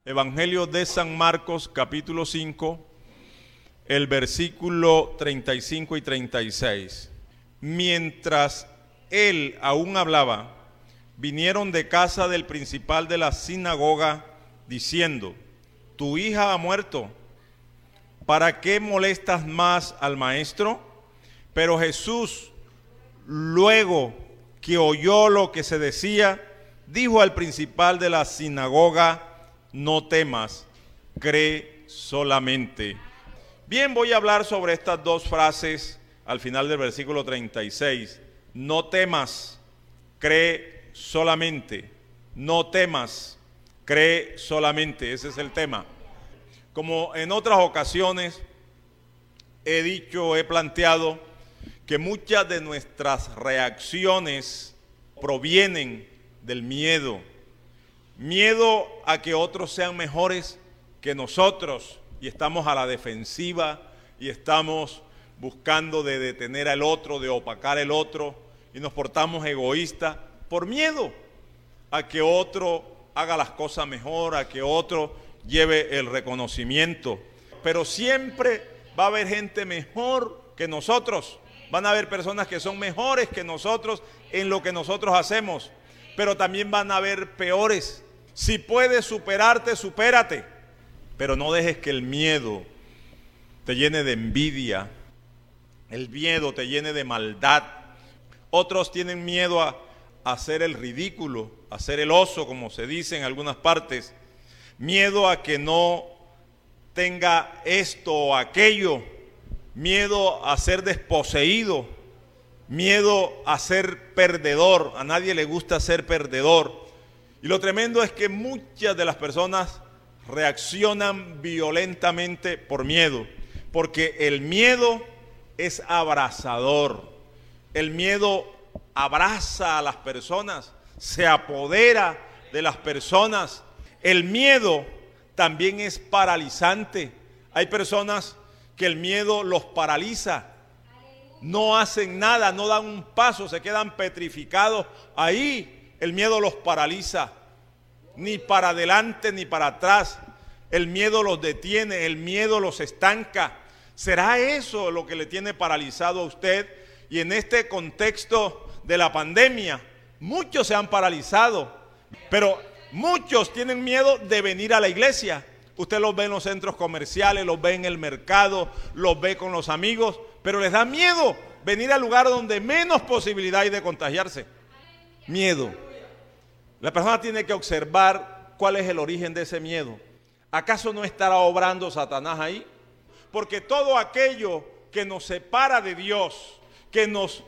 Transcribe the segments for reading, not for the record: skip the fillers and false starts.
Evangelio de San Marcos, capítulo 5, el versículo 35 y 36. Mientras él aún hablaba, vinieron de casa del principal de la sinagoga, diciendo: tu hija ha muerto, ¿para qué molestas más al maestro? Pero Jesús, luego que oyó lo que se decía, dijo al principal de la sinagoga: no temas, cree solamente. Bien, voy a hablar sobre estas dos frases al final del versículo 36. No temas, cree solamente. No temas, cree solamente. Ese es el tema. Como en otras ocasiones he planteado que muchas de nuestras reacciones provienen del miedo. Miedo a que otros sean mejores que nosotros y estamos a la defensiva y estamos buscando de detener al otro, de opacar al otro y nos portamos egoístas por miedo a que otro haga las cosas mejor, a que otro lleve el reconocimiento. Pero siempre va a haber gente mejor que nosotros, van a haber personas que son mejores que nosotros en lo que nosotros hacemos, pero también van a haber peores. Si puedes superarte, supérate, pero no dejes que el miedo te llene de envidia, el miedo te llene de maldad. Otros tienen miedo a hacer el ridículo, a hacer el oso, como se dice en algunas partes, miedo a que no tenga esto o aquello, miedo a ser desposeído, miedo a ser perdedor. A nadie le gusta ser perdedor. Y lo tremendo es que muchas de las personas reaccionan violentamente por miedo, porque el miedo es abrasador. El miedo abraza a las personas, se apodera de las personas. El miedo también es paralizante. Hay personas que el miedo los paraliza. No hacen nada, no dan un paso, se quedan petrificados ahí. El miedo los paraliza, ni para adelante ni para atrás. El miedo los detiene, el miedo los estanca. ¿Será eso lo que le tiene paralizado a usted? Y en este contexto de la pandemia, muchos se han paralizado, pero muchos tienen miedo de venir a la iglesia. Usted los ve en los centros comerciales, los ve en el mercado, los ve con los amigos, pero les da miedo venir al lugar donde menos posibilidad hay de contagiarse. Miedo. La persona tiene que observar cuál es el origen de ese miedo. ¿Acaso no estará obrando Satanás ahí? Porque todo aquello que nos separa de Dios, que nos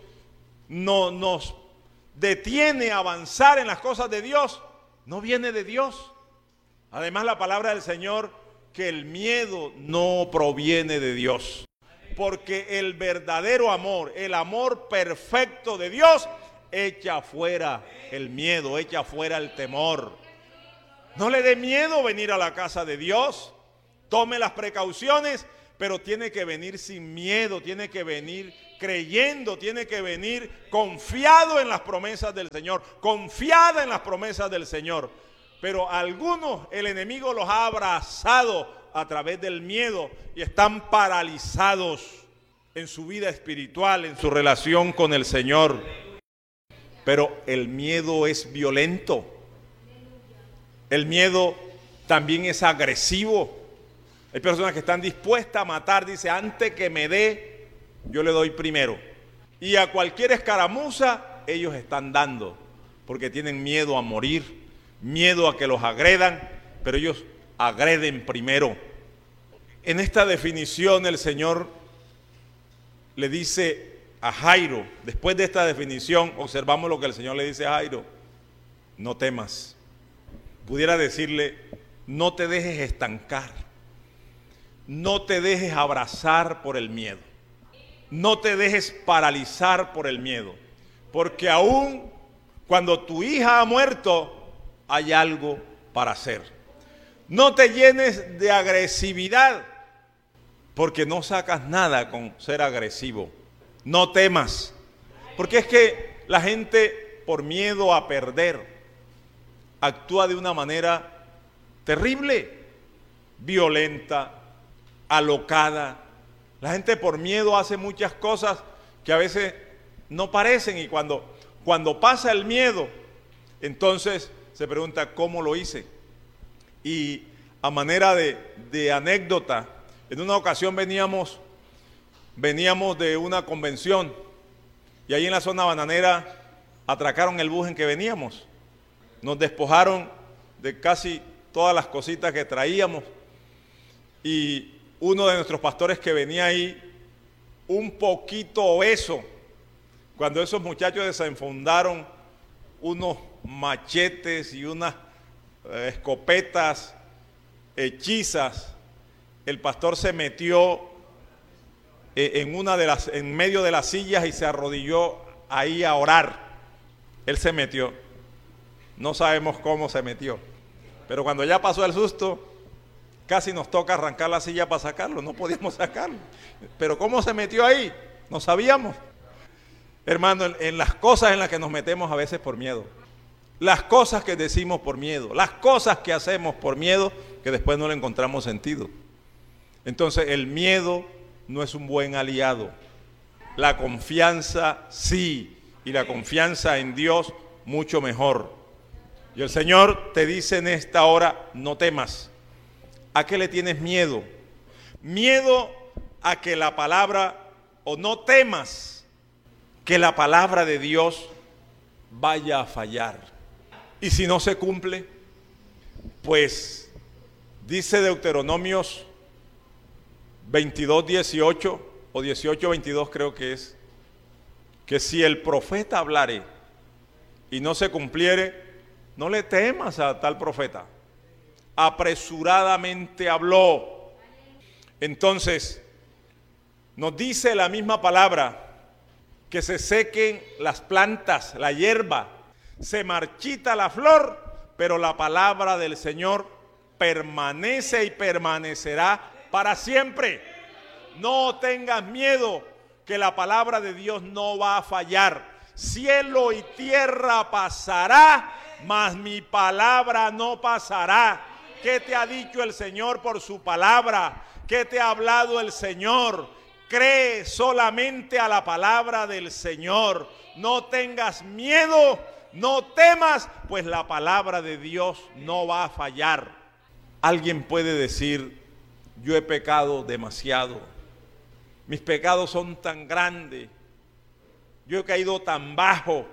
detiene a avanzar en las cosas de Dios, no viene de Dios. Además, la palabra del Señor, que el miedo no proviene de Dios. Porque el verdadero amor, el amor perfecto de Dios, echa fuera el miedo, echa fuera el temor. No le dé miedo venir a la casa de Dios. Tome las precauciones, pero tiene que venir sin miedo, tiene que venir creyendo, tiene que venir confiado en las promesas del Señor, confiada en las promesas del Señor. Pero algunos, el enemigo los ha abrazado a través del miedo y están paralizados en su vida espiritual, en su relación con el Señor. Pero el miedo es violento. El miedo también es agresivo. Hay personas que están dispuestas a matar. Dice, antes que me dé, yo le doy primero. Y a cualquier escaramuza, ellos están dando. Porque tienen miedo a morir, miedo a que los agredan, pero ellos agreden primero. En esta definición el Señor le dice a Jairo, después de esta definición, observamos lo que el Señor le dice a Jairo: no temas. Pudiera decirle: no te dejes estancar, no te dejes abrazar por el miedo, no te dejes paralizar por el miedo, porque aún cuando tu hija ha muerto, hay algo para hacer. No te llenes de agresividad, porque no sacas nada con ser agresivo. No temas, porque es que la gente, por miedo a perder, actúa de una manera terrible, violenta, alocada. La gente por miedo hace muchas cosas que a veces no parecen, y cuando pasa el miedo, entonces se pregunta cómo lo hice. Y a manera de anécdota, en una ocasión veníamos de una convención y ahí en la zona bananera atracaron el bus en que veníamos. Nos despojaron de casi todas las cositas que traíamos y uno de nuestros pastores que venía ahí, un poquito obeso, cuando esos muchachos desenfundaron unos machetes y unas escopetas hechizas, el pastor se metió en medio de las sillas y se arrodilló ahí a orar. Él se metió. No sabemos cómo se metió. Pero cuando ya pasó el susto, casi nos toca arrancar la silla para sacarlo. No podíamos sacarlo. Pero ¿cómo se metió ahí? No sabíamos. Hermano, en las cosas en las que nos metemos a veces por miedo. Las cosas que decimos por miedo. Las cosas que hacemos por miedo, que después no le encontramos sentido. Entonces el miedo no es un buen aliado. La confianza sí, y la confianza en Dios mucho mejor. Y el Señor te dice en esta hora, no temas. ¿A qué le tienes miedo? Miedo a que la palabra, o no temas que la palabra de Dios vaya a fallar. Y si no se cumple, pues dice Deuteronomios 22:18 o 18:22 creo que es, que si el profeta hablare y no se cumpliere, no le temas a tal profeta. Apresuradamente habló. Entonces, nos dice la misma palabra que se sequen las plantas, la hierba, se marchita la flor, pero la palabra del Señor permanece y permanecerá para siempre. No tengas miedo, que la palabra de Dios no va a fallar. Cielo y tierra pasará, mas mi palabra no pasará. ¿Qué te ha dicho el Señor por su palabra? ¿Qué te ha hablado el Señor? Cree solamente a la palabra del Señor. No tengas miedo, no temas, pues la palabra de Dios no va a fallar. Alguien puede decir, yo he pecado demasiado. Mis pecados son tan grandes. Yo he caído tan bajo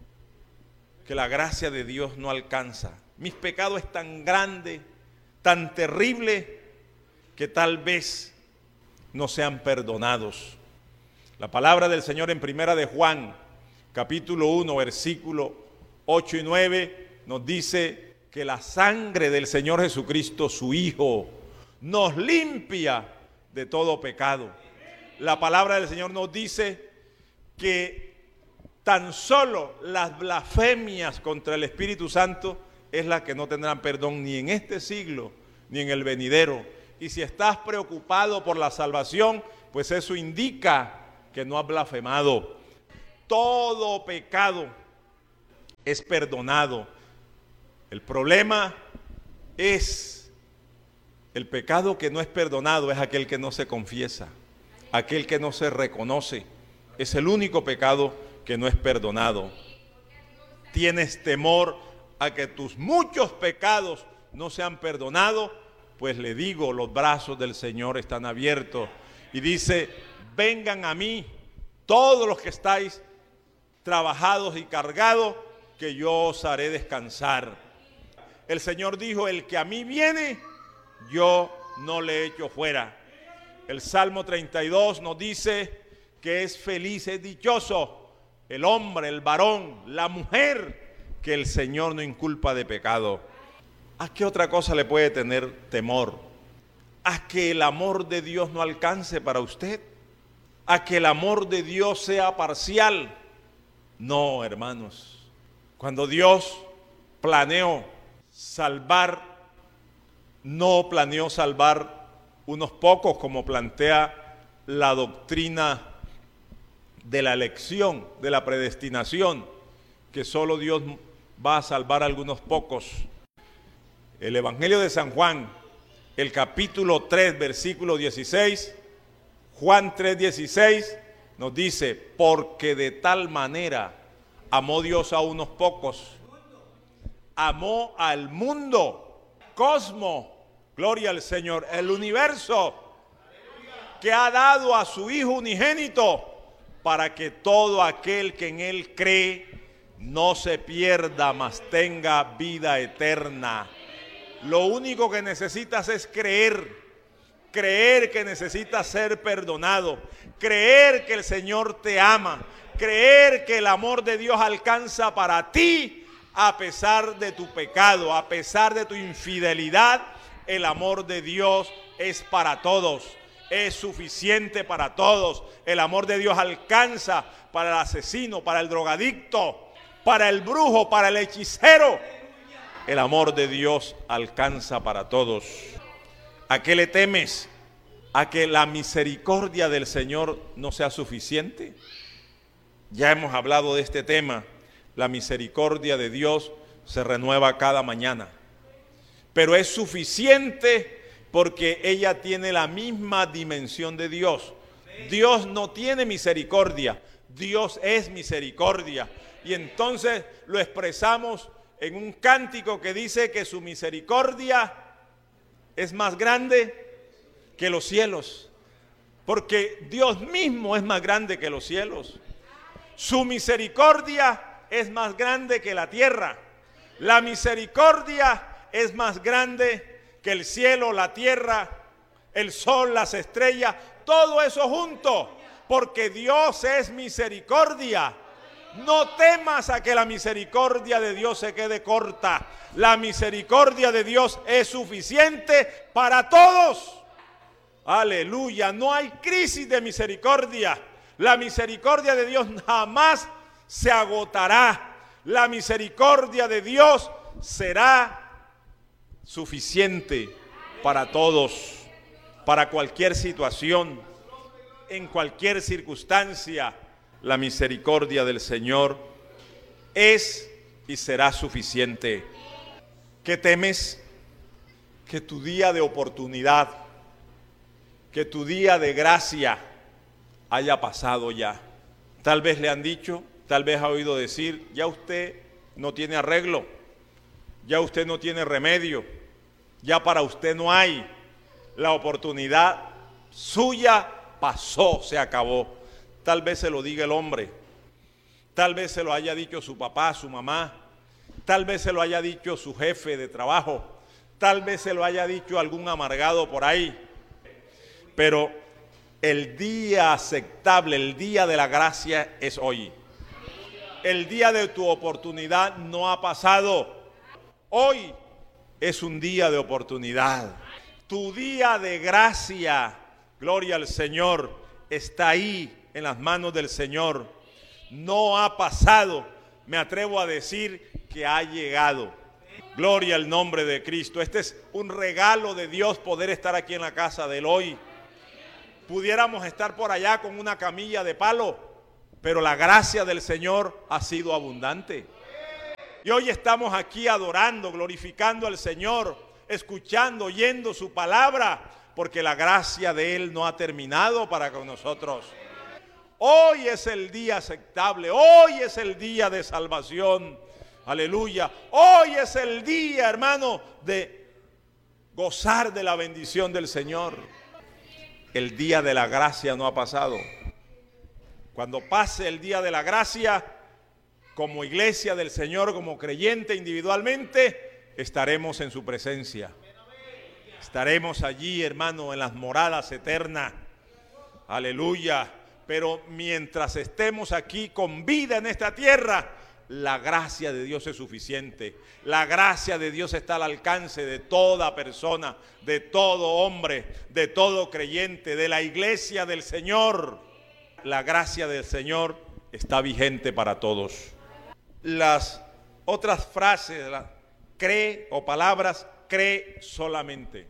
que la gracia de Dios no alcanza. Mis pecados es tan grande, tan terrible, que tal vez no sean perdonados. La palabra del Señor en Primera de Juan, capítulo 1, versículo 8 y 9, nos dice que la sangre del Señor Jesucristo, su Hijo, nos limpia de todo pecado. La palabra del Señor nos dice que tan solo las blasfemias contra el Espíritu Santo es la que no tendrán perdón ni en este siglo ni en el venidero. Y si estás preocupado por la salvación, pues eso indica que no has blasfemado. Todo pecado es perdonado. El problema es el pecado que no es perdonado, es aquel que no se confiesa, aquel que no se reconoce. Es el único pecado que no es perdonado. ¿Tienes temor a que tus muchos pecados no sean perdonados? Pues le digo, los brazos del Señor están abiertos. Y dice, vengan a mí todos los que estáis trabajados y cargados, que yo os haré descansar. El Señor dijo, el que a mí viene, yo no le echo fuera. El Salmo 32 nos dice que es feliz, es dichoso el hombre, el varón, la mujer, que el Señor no inculpa de pecado. ¿A qué otra cosa le puede tener temor? ¿A que el amor de Dios no alcance para usted? ¿A que el amor de Dios sea parcial? No, hermanos. Cuando Dios planeó salvar, no planeó salvar unos pocos como plantea la doctrina de la elección, de la predestinación, que solo Dios va a salvar a algunos pocos. El Evangelio de San Juan, el capítulo 3, versículo 16, Juan 3:16 nos dice, porque de tal manera amó Dios a unos pocos, amó al mundo, cosmo, gloria al Señor, el universo, que ha dado a su Hijo unigénito, para que todo aquel que en Él cree no se pierda, mas tenga vida eterna. Lo único que necesitas es creer que necesitas ser perdonado, creer que el Señor te ama, creer que el amor de Dios alcanza para ti a pesar de tu pecado, a pesar de tu infidelidad. El amor de Dios es para todos, es suficiente para todos. El amor de Dios alcanza para el asesino, para el drogadicto, para el brujo, para el hechicero. El amor de Dios alcanza para todos. ¿A qué le temes? ¿A que la misericordia del Señor no sea suficiente? Ya hemos hablado de este tema. La misericordia de Dios se renueva cada mañana. Pero es suficiente porque ella tiene la misma dimensión de Dios. Dios no tiene misericordia, Dios es misericordia. Y entonces lo expresamos en un cántico que dice que su misericordia es más grande que los cielos, porque Dios mismo es más grande que los cielos. Su misericordia es más grande que la tierra. La misericordia es más grande que el cielo, la tierra, el sol, las estrellas, todo eso junto, porque Dios es misericordia. No temas a que la misericordia de Dios se quede corta. La misericordia de Dios es suficiente para todos. Aleluya, no hay crisis de misericordia. La misericordia de Dios jamás se agotará. La misericordia de Dios será suficiente para todos, para cualquier situación, en cualquier circunstancia. La misericordia del Señor es y será suficiente. ¿Qué temes? Que tu día de oportunidad, que tu día de gracia haya pasado ya. Tal vez le han dicho, tal vez ha oído decir, ya usted no tiene arreglo, ya usted no tiene remedio, ya para usted no hay. La oportunidad suya pasó, se acabó. Tal vez se lo diga el hombre, tal vez se lo haya dicho su papá, su mamá, tal vez se lo haya dicho su jefe de trabajo, tal vez se lo haya dicho algún amargado por ahí. Pero el día aceptable, el día de la gracia es hoy. El día de tu oportunidad no ha pasado. Hoy es un día de oportunidad. Tu día de gracia, gloria al Señor, está ahí en las manos del Señor. No ha pasado, me atrevo a decir que ha llegado. Gloria al nombre de Cristo. Este es un regalo de Dios poder estar aquí en la casa de él hoy. Pudiéramos estar por allá con una camilla de palo, pero la gracia del Señor ha sido abundante. Y hoy estamos aquí adorando, glorificando al Señor, escuchando, oyendo su palabra, porque la gracia de Él no ha terminado para con nosotros. Hoy es el día aceptable, hoy es el día de salvación. Aleluya. Hoy es el día, hermano, de gozar de la bendición del Señor. El día de la gracia no ha pasado. Cuando pase el día de la gracia, como iglesia del Señor, como creyente individualmente, estaremos en su presencia. Estaremos allí, hermano, en las moradas eternas. Aleluya. Pero mientras estemos aquí con vida en esta tierra, la gracia de Dios es suficiente. La gracia de Dios está al alcance de toda persona, de todo hombre, de todo creyente, de la iglesia del Señor. La gracia del Señor está vigente para todos. Las otras frases, cree o palabras, cree solamente.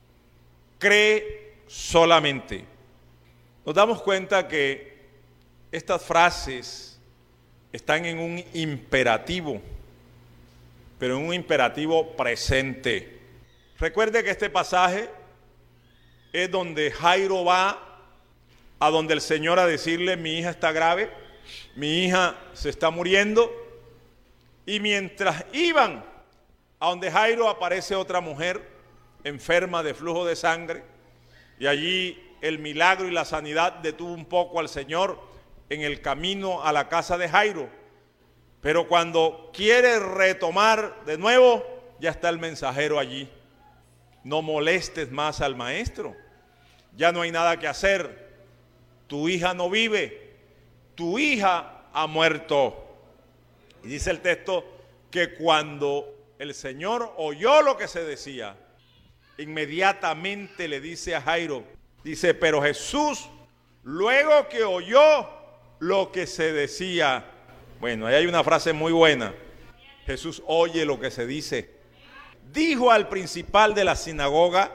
Cree solamente. Nos damos cuenta que estas frases están en un imperativo, pero en un imperativo presente. Recuerde que este pasaje es donde Jairo va a donde el Señor a decirle: mi hija está grave, mi hija se está muriendo. Y mientras iban a donde Jairo, aparece otra mujer enferma de flujo de sangre, y allí el milagro y la sanidad detuvo un poco al Señor en el camino a la casa de Jairo. Pero cuando quiere retomar de nuevo, ya está el mensajero allí: no molestes más al maestro, ya no hay nada que hacer, tu hija no vive, tu hija ha muerto. Y dice el texto que cuando el Señor oyó lo que se decía, inmediatamente le dice a Jairo, dice: pero Jesús, luego que oyó lo que se decía. Bueno, ahí hay una frase muy buena. Jesús oye lo que se dice. Dijo al principal de la sinagoga: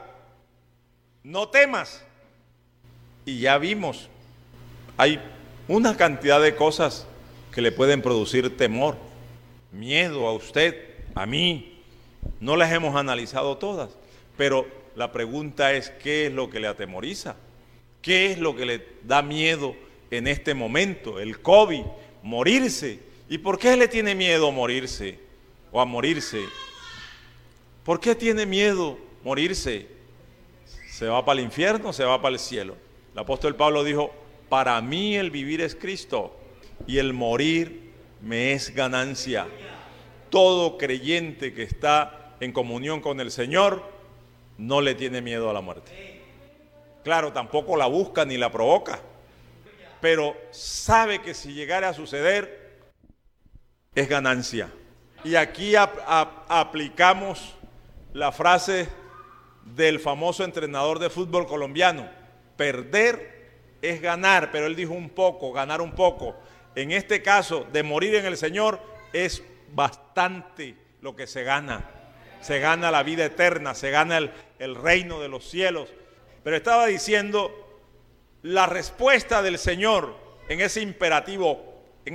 no temas. Y ya vimos, hay una cantidad de cosas que le pueden producir temor, miedo a usted, a mí. No las hemos analizado todas, pero la pregunta es: ¿qué es lo que le atemoriza? ¿Qué es lo que le da miedo en este momento? El COVID, morirse. ¿Y por qué le tiene miedo morirse o a morirse? ¿Por qué tiene miedo morirse? ¿Se va para el infierno o se va para el cielo? El apóstol Pablo dijo: para mí el vivir es Cristo y el morir me es ganancia. Todo creyente que está en comunión con el Señor no le tiene miedo a la muerte. Claro, tampoco la busca ni la provoca, pero sabe que si llegara a suceder es ganancia. Y aquí aplicamos la frase del famoso entrenador de fútbol colombiano: perder es ganar, pero él dijo un poco, ganar un poco. En este caso, de morir en el Señor, es bastante lo que se gana. Se gana la vida eterna, se gana el reino de los cielos. Pero estaba diciendo, la respuesta del Señor en ese imperativo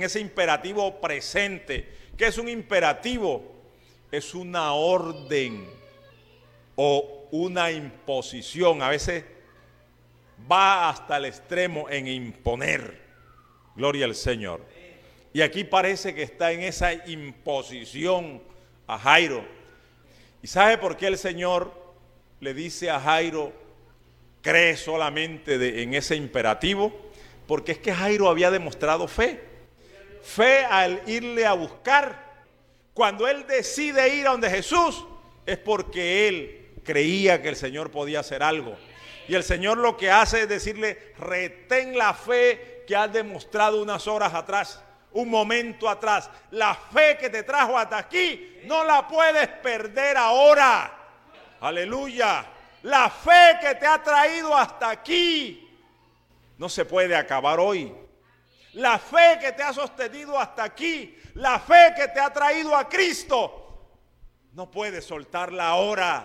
presente. ¿Qué es un imperativo? Es una orden o una imposición. A veces va hasta el extremo en imponer. Gloria al Señor. Y aquí parece que está en esa imposición a Jairo. ¿Y sabe por qué el Señor le dice a Jairo: cree solamente en ese imperativo? Porque es que Jairo había demostrado fe. Fe al irle a buscar. Cuando él decide ir a donde Jesús, es porque él creía que el Señor podía hacer algo. Y el Señor lo que hace es decirle: retén la fe que has demostrado unas horas atrás, un momento atrás. La fe que te trajo hasta aquí no la puedes perder ahora. Aleluya. La fe que te ha traído hasta aquí no se puede acabar hoy. La fe que te ha sostenido hasta aquí, la fe que te ha traído a Cristo, no puedes soltarla ahora.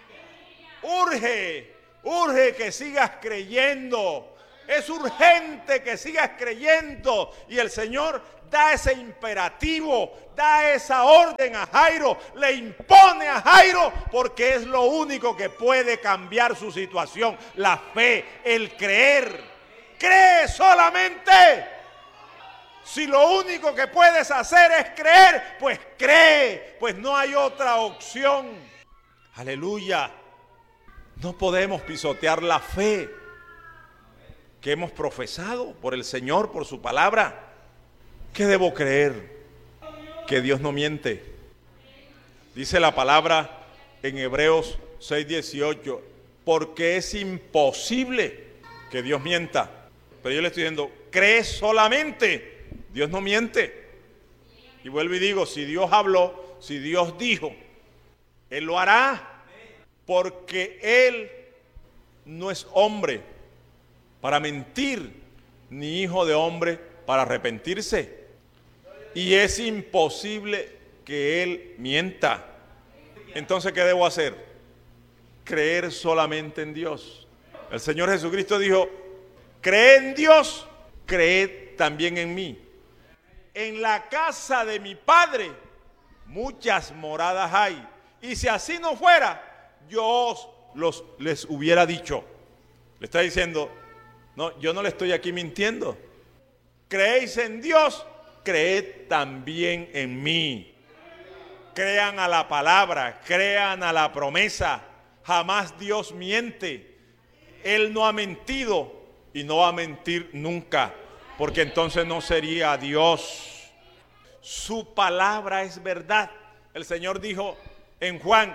Urge que sigas creyendo. Es urgente que sigas creyendo. Y el Señor da ese imperativo, da esa orden a Jairo, le impone a Jairo, porque es lo único que puede cambiar su situación. La fe, el creer. Cree solamente. Si lo único que puedes hacer es creer, pues cree, pues no hay otra opción. Aleluya. No podemos pisotear la fe que hemos profesado por el Señor, por su palabra. ¿Qué debo creer? Que Dios no miente. Dice la palabra en Hebreos 6:18, porque es imposible que Dios mienta. Pero yo le estoy diciendo, cree solamente. Dios no miente. Y vuelvo y digo, si Dios habló, si Dios dijo, Él lo hará. Porque Él no es hombre para mentir, ni hijo de hombre para arrepentirse. Y es imposible que Él mienta. Entonces, ¿qué debo hacer? Creer solamente en Dios. El Señor Jesucristo dijo: cree en Dios, creed también en mí. En la casa de mi Padre muchas moradas hay. Y si así no fuera, les hubiera dicho. Le está diciendo, no, yo no le estoy aquí mintiendo. ¿Creéis en Dios? Creed también en mí. Crean a la palabra, crean a la promesa. Jamás Dios miente. Él no ha mentido y no va a mentir nunca, porque entonces no sería Dios. Su palabra es verdad. El Señor dijo en Juan,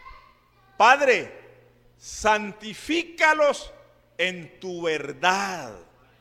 Padre, santifícalos en tu verdad.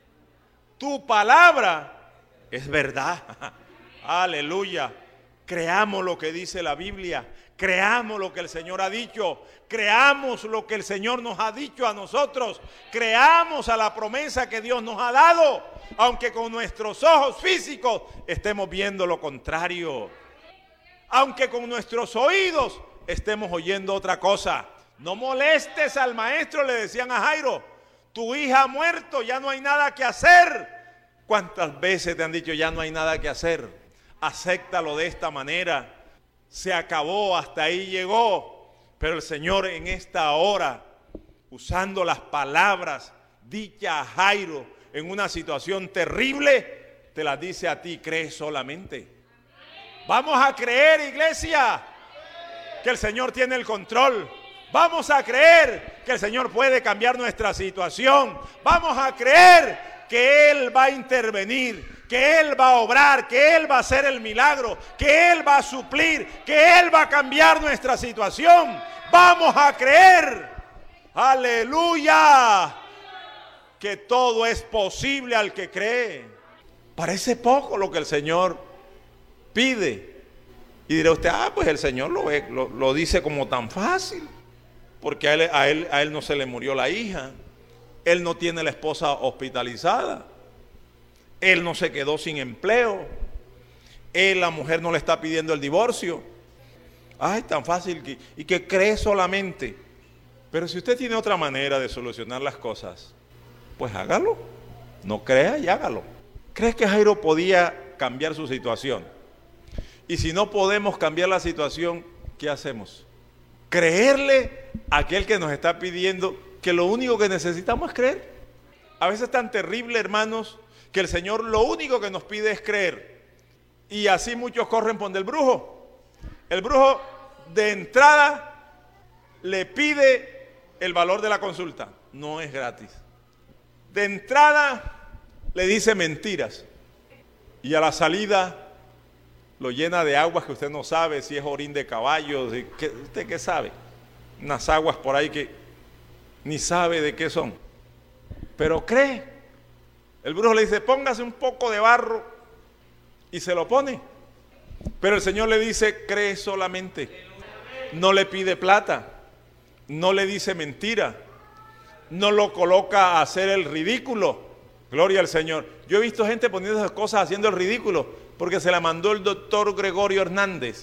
Tu palabra es verdad. Aleluya. Creamos lo que dice la Biblia. Creamos lo que el Señor ha dicho. Creamos lo que el Señor nos ha dicho a nosotros. Creamos a la promesa que Dios nos ha dado, aunque con nuestros ojos físicos estemos viendo lo contrario. Aunque con nuestros oídos estemos oyendo otra cosa. No molestes al maestro, le decían a Jairo. Tu hija ha muerto, ya no hay nada que hacer. ¿Cuántas veces te han dicho ya no hay nada que hacer? Acéptalo de esta manera. Se acabó, hasta ahí llegó. Pero el Señor en esta hora, usando las palabras dichas a Jairo en una situación terrible, te las dice a ti, cree solamente. Vamos a creer, iglesia, que el Señor tiene el control. Vamos a creer que el Señor puede cambiar nuestra situación. Vamos a creer que Él va a intervenir, que Él va a obrar, que Él va a hacer el milagro, que Él va a suplir, que Él va a cambiar nuestra situación. Vamos a creer, aleluya, que todo es posible al que cree. Parece poco lo que el Señor pide. Y dirá usted, pues el Señor lo dice como tan fácil. Porque a él no se le murió la hija. Él no tiene la esposa hospitalizada. Él no se quedó sin empleo. La mujer no le está pidiendo el divorcio. Ay, tan fácil y que cree solamente. Pero si usted tiene otra manera de solucionar las cosas, pues hágalo. No crea y hágalo. ¿Crees que Jairo podía cambiar su situación? Y si no podemos cambiar la situación, ¿qué hacemos? Creerle a aquel que nos está pidiendo que lo único que necesitamos es creer. A veces es tan terrible, hermanos, que el Señor lo único que nos pide es creer. Y así muchos corren por el brujo. El brujo de entrada le pide el valor de la consulta. No es gratis. De entrada le dice mentiras. Y a la salida lo llena de aguas que usted no sabe si es orín de caballo. ¿Usted qué sabe? Unas aguas por ahí que ni sabe de qué son. Pero cree. El brujo le dice, póngase un poco de barro y se lo pone. Pero el Señor le dice, cree solamente. No le pide plata, no le dice mentira, no lo coloca a hacer el ridículo. Gloria al Señor. Yo he visto gente poniendo esas cosas haciendo el ridículo porque se la mandó el doctor Gregorio Hernández.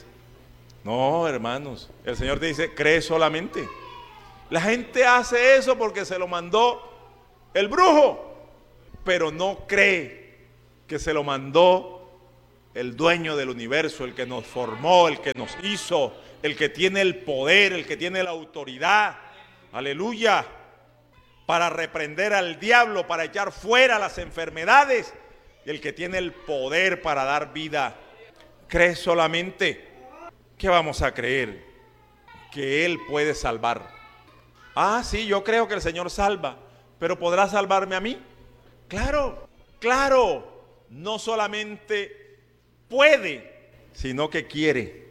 No, hermanos, el Señor te dice, cree solamente. La gente hace eso porque se lo mandó el brujo, pero no cree que se lo mandó el dueño del universo, el que nos formó, el que nos hizo, el que tiene el poder, el que tiene la autoridad. Aleluya. Para reprender al diablo, para echar fuera las enfermedades, y el que tiene el poder para dar vida. Cree solamente. ¿Qué vamos a creer? Que Él puede salvar. Ah, sí, yo creo que el Señor salva, pero ¿podrá salvarme a mí? Claro, claro. No solamente puede, sino que quiere.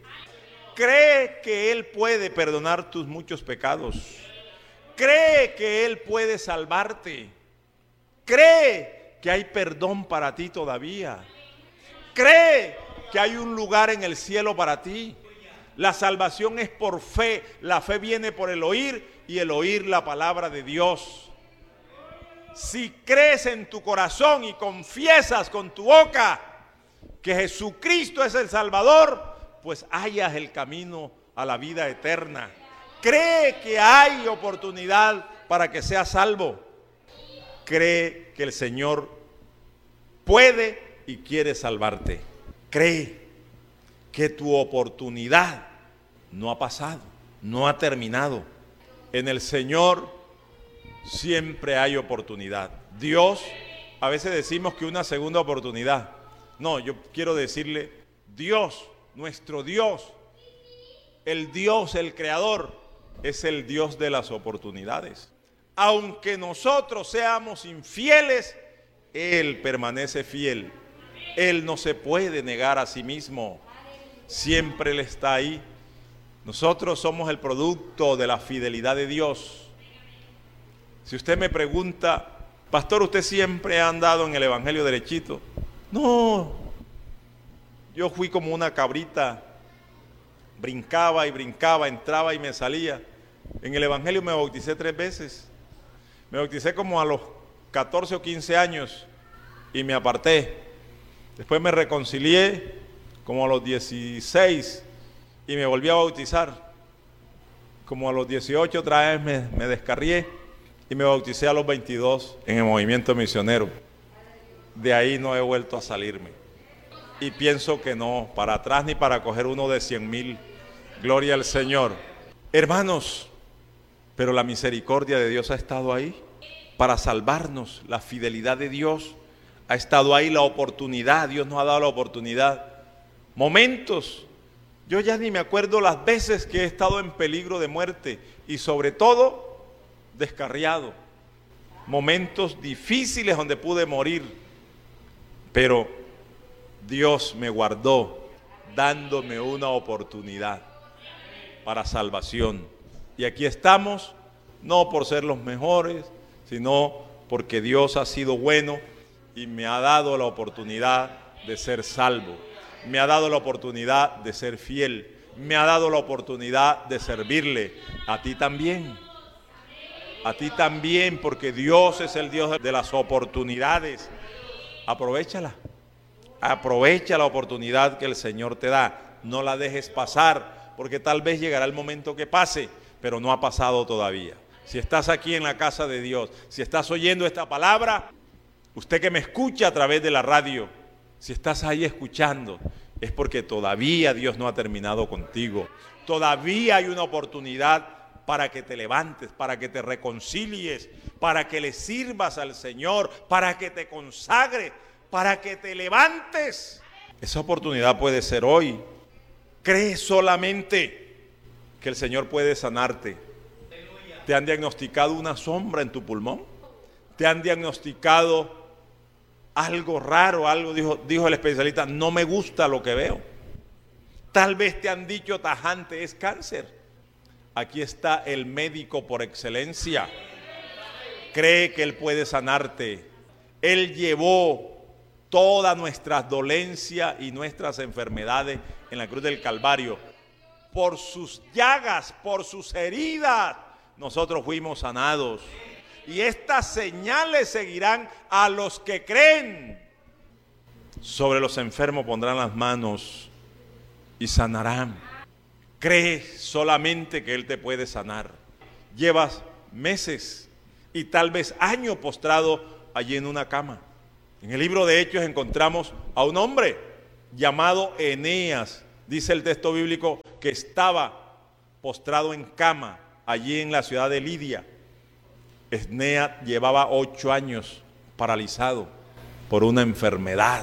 Cree que Él puede perdonar tus muchos pecados. Cree que Él puede salvarte. Cree que hay perdón para ti todavía. Cree que hay un lugar en el cielo para ti. La salvación es por fe. La fe viene por el oír y el oír la palabra de Dios. Si crees en tu corazón y confiesas con tu boca que Jesucristo es el Salvador, pues hallas el camino a la vida eterna. Cree que hay oportunidad para que seas salvo. Cree que el Señor puede y quiere salvarte. Cree que tu oportunidad no ha pasado, no ha terminado. En el Señor siempre hay oportunidad. Dios, a veces decimos que una segunda oportunidad. No, yo quiero decirle, Dios, nuestro Dios, el Creador, es el Dios de las oportunidades. Aunque nosotros seamos infieles, Él permanece fiel. Él no se puede negar a sí mismo. Siempre Él está ahí. Nosotros somos el producto de la fidelidad de Dios. Si usted me pregunta, pastor, ¿usted siempre ha andado en el evangelio derechito? No, yo fui como una cabrita, brincaba y brincaba, entraba y me salía. En el evangelio me bauticé 3 veces. Me bauticé como a los 14 o 15 años y me aparté. Después me reconcilié como a los 16 y me volví a bautizar. Como a los 18 otra vez me descarrié y me bauticé a los 22 en el movimiento misionero. De ahí no he vuelto a salirme. Y pienso que no, para atrás ni para coger uno de 100,000. Gloria al Señor. Hermanos, pero la misericordia de Dios ha estado ahí para salvarnos. La fidelidad de Dios ha estado ahí, la oportunidad. Dios nos ha dado la oportunidad. Momentos, yo ya ni me acuerdo las veces que he estado en peligro de muerte y sobre todo descarriado. Momentos difíciles donde pude morir, pero Dios me guardó dándome una oportunidad para salvación. Y aquí estamos, no por ser los mejores, sino porque Dios ha sido bueno y me ha dado la oportunidad de ser salvo. Me ha dado la oportunidad de ser fiel. Me ha dado la oportunidad de servirle. A ti también. A ti también, porque Dios es el Dios de las oportunidades. Aprovéchala. Aprovecha la oportunidad que el Señor te da. No la dejes pasar, porque tal vez llegará el momento que pase, pero no ha pasado todavía. Si estás aquí en la casa de Dios, si estás oyendo esta palabra, usted que me escucha a través de la radio, si estás ahí escuchando, es porque todavía Dios no ha terminado contigo. Todavía hay una oportunidad para que te levantes, para que te reconcilies, para que le sirvas al Señor, para que te consagres, para que te levantes. Esa oportunidad puede ser hoy. Cree solamente que el Señor puede sanarte. ¿Te han diagnosticado una sombra en tu pulmón? ¿Te han diagnosticado algo raro? Algo dijo el especialista, no me gusta lo que veo. Tal vez te han dicho tajante, es cáncer. Aquí está el médico por excelencia. Cree que Él puede sanarte. Él llevó todas nuestras dolencias y nuestras enfermedades en la cruz del Calvario. Por sus llagas, por sus heridas, nosotros fuimos sanados. Y estas señales seguirán a los que creen. Sobre los enfermos pondrán las manos y sanarán. Cree solamente que Él te puede sanar. Llevas meses y tal vez años postrado allí en una cama. En el libro de Hechos encontramos a un hombre llamado Eneas. Dice el texto bíblico que estaba postrado en cama allí en la ciudad de Lidia. Eneas llevaba 8 años paralizado por una enfermedad.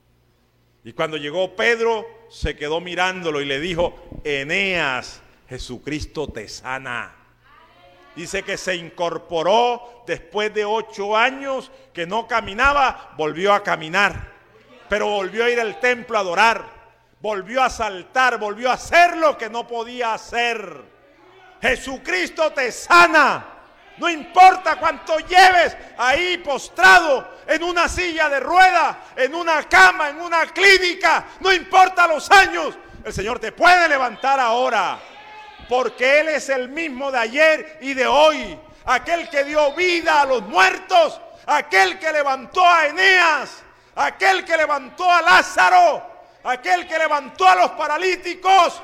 Y cuando llegó Pedro, se quedó mirándolo y le dijo, Eneas, Jesucristo te sana. Dice que se incorporó después de 8 años que no caminaba, volvió a caminar. Pero volvió a ir al templo a adorar, volvió a saltar, volvió a hacer lo que no podía hacer. Jesucristo te sana. No importa cuánto lleves ahí postrado en una silla de ruedas, en una cama, en una clínica, no importa los años, el Señor te puede levantar ahora, porque Él es el mismo de ayer y de hoy, aquel que dio vida a los muertos, aquel que levantó a Eneas, aquel que levantó a Lázaro, aquel que levantó a los paralíticos,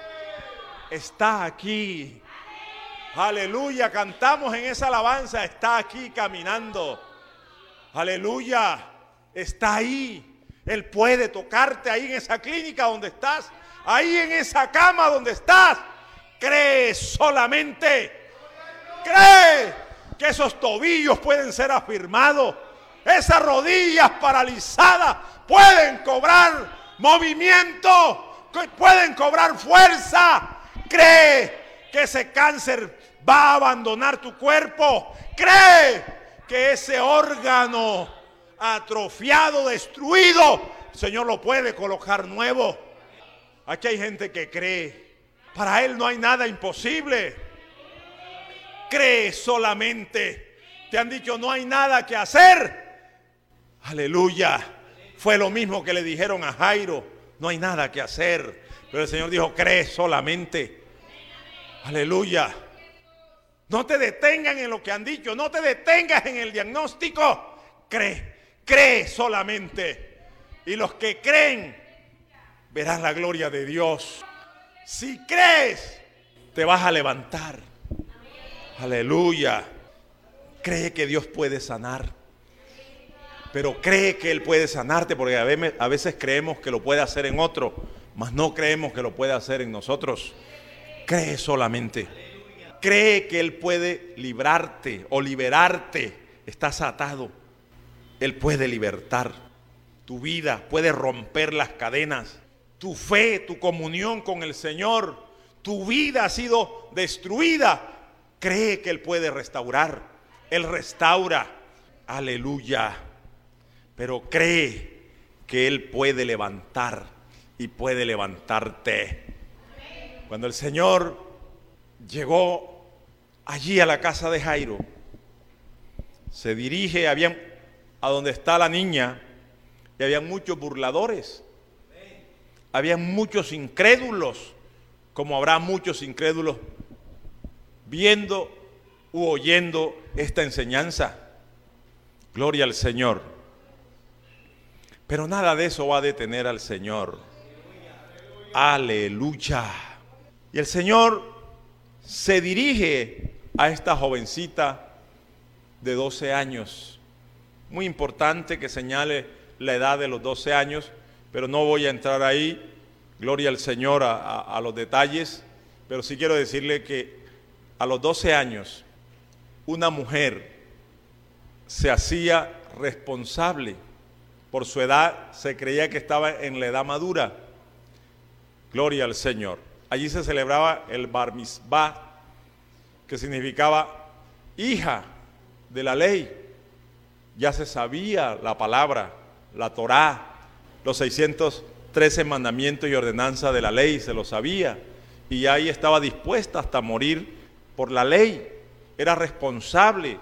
está aquí. Aleluya, cantamos en esa alabanza, está aquí caminando. Aleluya, está ahí. Él puede tocarte ahí en esa clínica donde estás, ahí en esa cama donde estás. Cree solamente, Cree que esos tobillos pueden ser afirmados. Esas rodillas paralizadas pueden cobrar movimiento, pueden cobrar fuerza. Cree que ese cáncer va a abandonar tu cuerpo. Cree que ese órgano atrofiado, destruido, el Señor lo puede colocar nuevo. Aquí hay gente que cree. Para Él no hay nada imposible. Cree solamente. Te han dicho no hay nada que hacer. Aleluya. Fue lo mismo que le dijeron a Jairo. No hay nada que hacer. Pero el Señor dijo, cree solamente. Aleluya. No te detengan en lo que han dicho. No te detengas en el diagnóstico. Cree solamente. Y los que creen verán la gloria de Dios. Si crees, te vas a levantar. Aleluya. Cree que Dios puede sanar. Pero cree que Él puede sanarte, porque a veces creemos que lo puede hacer en otro, mas no creemos que lo puede hacer en nosotros. Cree solamente. Cree que Él puede librarte o liberarte. Estás atado. Él puede libertar tu vida, puede romper las cadenas. Tu fe, tu comunión con el Señor, tu vida ha sido destruida. Cree que Él puede restaurar. Él restaura. Aleluya. Pero cree que Él puede levantar y puede levantarte. Cuando el Señor llegó allí a la casa de Jairo, se dirige a donde está la niña y había muchos burladores. Había muchos incrédulos, como habrá muchos incrédulos viendo u oyendo esta enseñanza. Gloria al Señor. Pero nada de eso va a detener al Señor. Aleluya. Y el Señor se dirige a esta jovencita de 12 años. Muy importante que señale la edad de los 12 años, pero no voy a entrar ahí. Gloria al Señor a los detalles. Pero sí quiero decirle que a los 12 años, una mujer se hacía responsable. Por su edad se creía que estaba en la edad madura. Gloria al Señor. Allí se celebraba el Bar Mitzvah, que significaba hija de la ley. Ya se sabía la palabra, la Torá, los 613 mandamientos y ordenanzas de la ley, se lo sabía. Y ahí estaba dispuesta hasta morir por la ley. Era responsable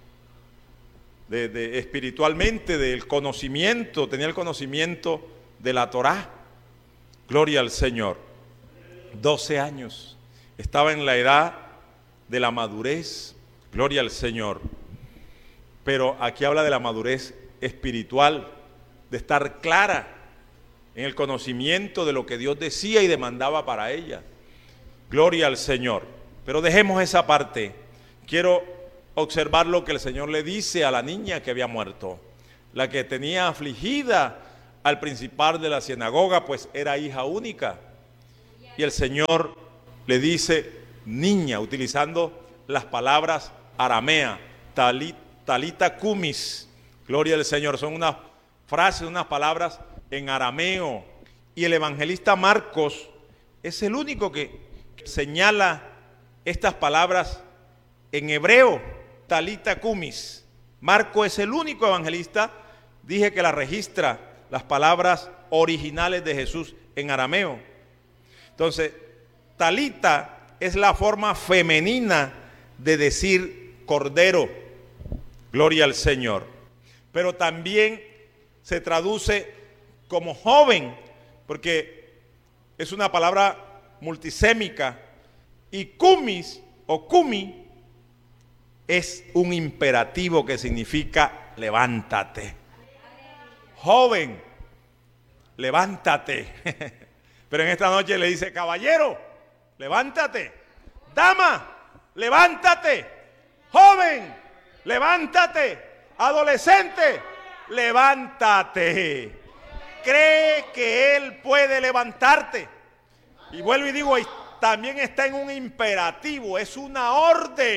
espiritualmente del conocimiento, tenía el conocimiento de la Torá. Gloria al Señor. 12 años, estaba en la edad de la madurez. Gloria al Señor. Pero aquí habla de la madurez espiritual, de estar clara en el conocimiento de lo que Dios decía y demandaba para ella. Gloria al Señor. Pero dejemos esa parte. Quiero observar lo que el Señor le dice a la niña que había muerto, la que tenía afligida al principal de la sinagoga, pues era hija única. Y el Señor le dice niña, utilizando las palabras aramea, talita kumis. Gloria al Señor. Son unas frases, unas palabras en arameo. Y el evangelista Marcos es el único que señala estas palabras en hebreo, talita kumis. Marco es el único evangelista, dije, que la registra las palabras originales de Jesús en arameo. Entonces, talita es la forma femenina de decir cordero. Gloria al Señor. Pero también se traduce como joven, porque es una palabra multisémica. Y kumis o kumi es un imperativo que significa levántate. Joven, levántate. Pero en esta noche le dice, caballero, levántate. Dama, levántate. Joven, levántate. Adolescente, levántate. Cree que Él puede levantarte. Y vuelvo y digo, también está en un imperativo, es una orden,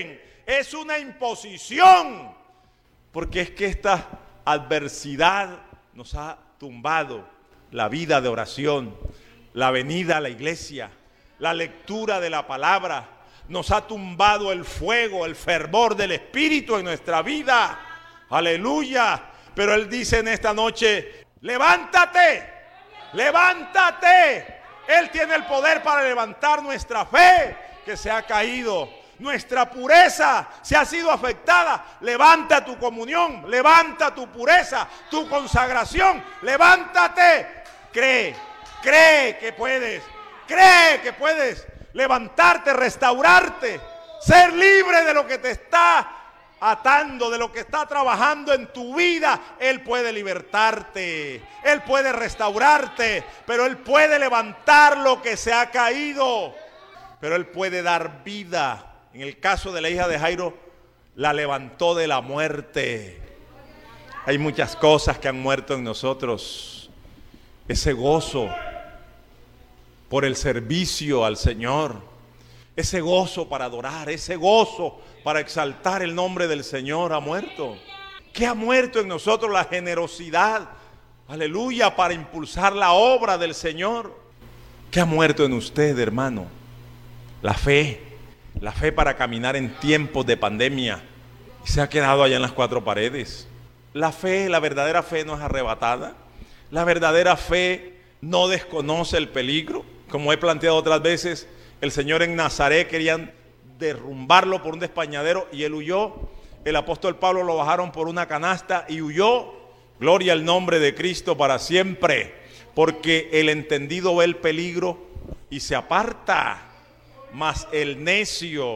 es una imposición, porque es que esta adversidad nos ha tumbado la vida de oración, la venida a la iglesia, la lectura de la palabra, nos ha tumbado el fuego, el fervor del Espíritu en nuestra vida. Aleluya. Pero Él dice en esta noche, levántate, levántate. Él tiene el poder para levantar nuestra fe que se ha caído. Nuestra pureza se ha sido afectada. Levanta tu comunión, levanta tu pureza, tu consagración. Levántate. Cree que puedes levantarte, restaurarte, ser libre de lo que te está atando, de lo que está trabajando en tu vida. Él puede libertarte, Él puede restaurarte, pero Él puede levantar lo que se ha caído, pero Él puede dar vida. En el caso de la hija de Jairo, la levantó de la muerte. Hay muchas cosas que han muerto en nosotros. Ese gozo por el servicio al Señor, ese gozo para adorar, ese gozo para exaltar el nombre del Señor ha muerto. ¿Qué ha muerto en nosotros? La generosidad, aleluya, para impulsar la obra del Señor. ¿Qué ha muerto en usted, hermano? La fe para caminar en tiempos de pandemia. Y se ha quedado allá en las cuatro paredes. La fe, la verdadera fe no es arrebatada. La verdadera fe no desconoce el peligro. Como he planteado otras veces, el Señor en Nazaret querían derrumbarlo por un despeñadero y Él huyó. El apóstol Pablo lo bajaron por una canasta y huyó. Gloria al nombre de Cristo para siempre. Porque el entendido ve el peligro y se aparta. Mas el necio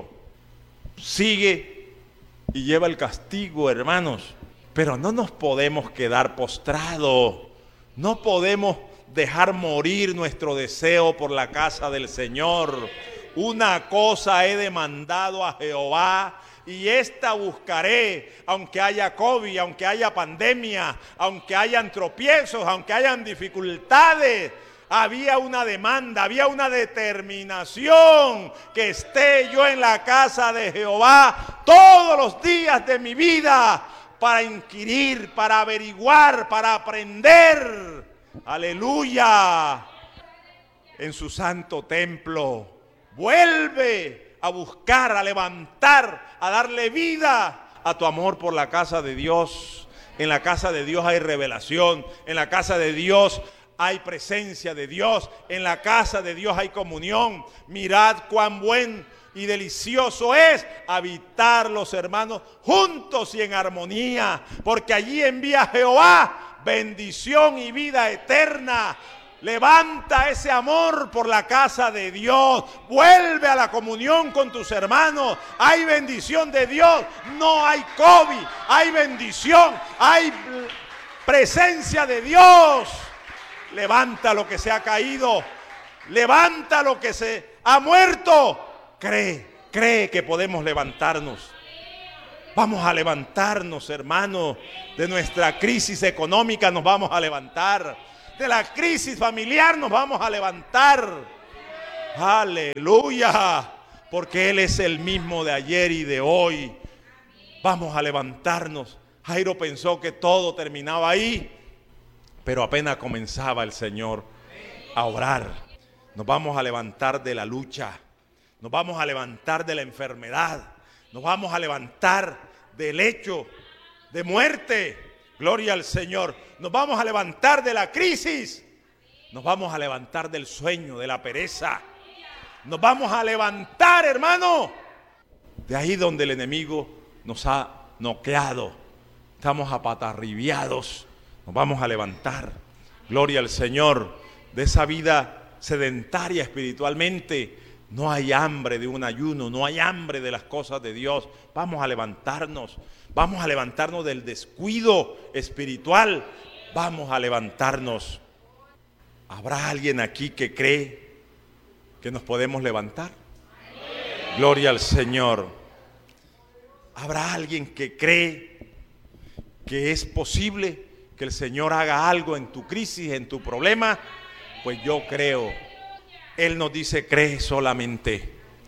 sigue y lleva el castigo, hermanos. Pero no nos podemos quedar postrados. No podemos dejar morir nuestro deseo por la casa del Señor. Una cosa he demandado a Jehová y esta buscaré, aunque haya COVID, aunque haya pandemia, aunque hayan tropiezos, aunque hayan dificultades. Había una demanda, había una determinación, que esté yo en la casa de Jehová todos los días de mi vida, para inquirir, para averiguar, para aprender. Aleluya. En su santo templo. Vuelve a buscar, a levantar, a darle vida a tu amor por la casa de Dios. En la casa de Dios hay revelación. En la casa de Dios hay presencia de Dios. En la casa de Dios hay comunión. Mirad cuán buen y delicioso es habitar los hermanos juntos y en armonía, porque allí envía Jehová bendición y vida eterna. Levanta ese amor por la casa de Dios. Vuelve a la comunión con tus hermanos. Hay bendición de Dios. No hay COVID. Hay bendición. Hay presencia de Dios. Levanta lo que se ha caído. Levanta lo que se ha muerto. Cree que podemos levantarnos. Vamos a levantarnos, hermanos. De nuestra crisis económica nos vamos a levantar. De la crisis familiar nos vamos a levantar. Aleluya. Porque Él es el mismo de ayer y de hoy. Vamos a levantarnos. Jairo pensó que todo terminaba ahí, pero apenas comenzaba el Señor a orar. Nos vamos a levantar de la lucha. Nos vamos a levantar de la enfermedad. Nos vamos a levantar del hecho de muerte. Gloria al Señor. Nos vamos a levantar de la crisis. Nos vamos a levantar del sueño, de la pereza. Nos vamos a levantar, hermano, de ahí donde el enemigo nos ha noqueado. Estamos apatarribiados. Nos vamos a levantar. Gloria al Señor. De esa vida sedentaria espiritualmente. No hay hambre de un ayuno, no hay hambre de las cosas de Dios. Vamos a levantarnos. Vamos a levantarnos del descuido espiritual. Vamos a levantarnos. ¿Habrá alguien aquí que cree que nos podemos levantar? Gloria al Señor. ¿Habrá alguien que cree que es posible que el Señor haga algo en tu crisis, en tu problema? Pues yo creo. Él nos dice, cree solamente.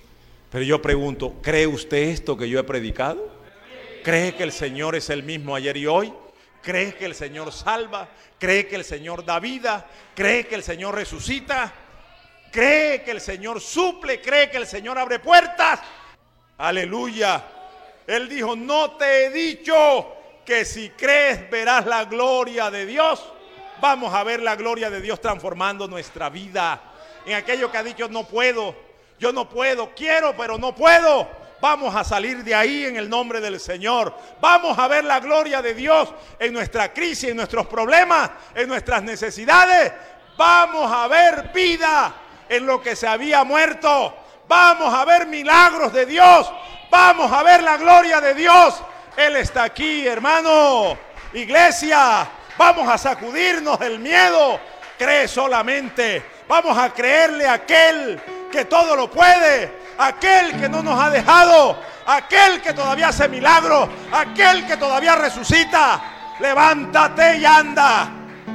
Pero yo pregunto, ¿cree usted esto que yo he predicado? ¿Cree que el Señor es el mismo ayer y hoy? ¿Cree que el Señor salva? ¿Cree que el Señor da vida? ¿Cree que el Señor resucita? ¿Cree que el Señor suple? ¿Cree que el Señor abre puertas? Aleluya. Él dijo, no te he dicho que si crees verás la gloria de Dios. Vamos a ver la gloria de Dios transformando nuestra vida. En aquello que ha dicho, no puedo, yo no puedo, quiero pero no puedo. Vamos a salir de ahí en el nombre del Señor. Vamos a ver la gloria de Dios en nuestra crisis, en nuestros problemas, en nuestras necesidades. Vamos a ver vida en lo que se había muerto. Vamos a ver milagros de Dios. Vamos a ver la gloria de Dios. Él está aquí, hermano. Iglesia, vamos a sacudirnos del miedo. Cree solamente. Vamos a creerle a aquel que todo lo puede, aquel que no nos ha dejado, aquel que todavía hace milagros, aquel que todavía resucita. Levántate y anda.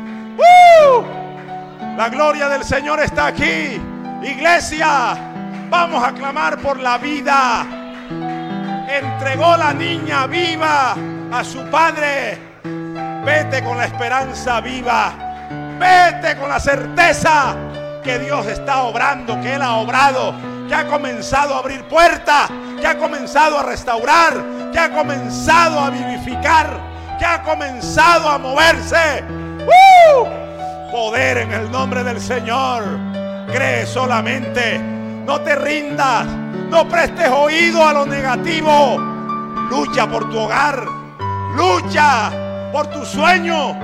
La gloria del Señor está aquí. Iglesia, vamos a clamar por la vida. Entregó la niña viva a su padre. Vete con la esperanza viva. Vete con la certeza que Dios está obrando, que Él ha obrado, que ha comenzado a abrir puertas, que ha comenzado a restaurar, que ha comenzado a vivificar, que ha comenzado a moverse. Poder en el nombre del Señor. Cree solamente. No te rindas. No prestes oído a lo negativo. Lucha por tu hogar. Lucha por tu sueño.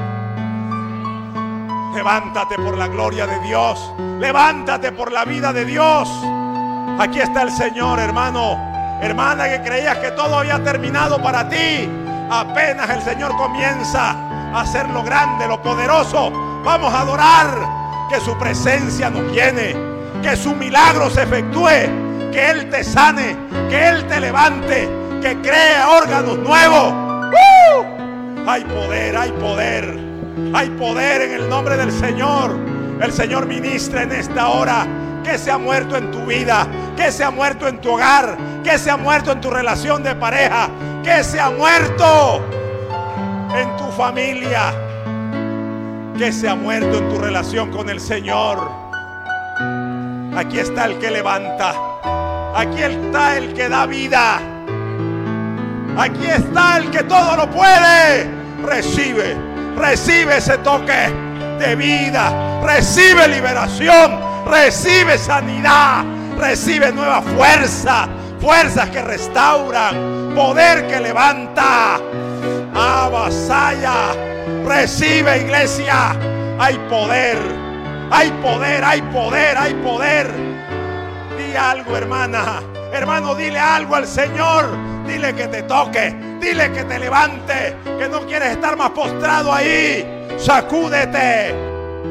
Levántate por la gloria de Dios. Levántate por la vida de Dios. Aquí está el Señor, hermano. Hermana, que creías que todo había terminado para ti. Apenas el Señor comienza a hacer lo grande, lo poderoso. Vamos a adorar. Que su presencia nos llene. Que su milagro se efectúe. Que Él te sane. Que Él te levante. Que crea órganos nuevos. Hay poder, hay poder. Hay poder en el nombre del Señor. El Señor ministra en esta hora. Que se ha muerto en tu vida, que se ha muerto en tu hogar, que se ha muerto en tu relación de pareja, que se ha muerto en tu familia, que se ha muerto en tu relación con el Señor. Aquí está el que levanta, aquí está el que da vida, aquí está el que todo lo puede. Recibe, recibe ese toque de vida, recibe liberación. Recibe sanidad, recibe nueva fuerza, fuerzas que restauran, poder que levanta, avasalla. Recibe, iglesia. Hay poder, hay poder, hay poder, hay poder. Di algo, hermana, hermano, dile algo al Señor. Dile que te toque, dile que te levante, que no quieres estar más postrado ahí. Sacúdete.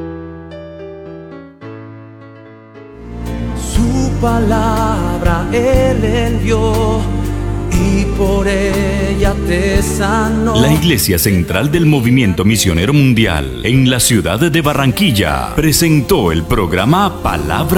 Palabra Él envió y por ella te sanó. La Iglesia Central del Movimiento Misionero Mundial en la ciudad de Barranquilla presentó el programa Palabra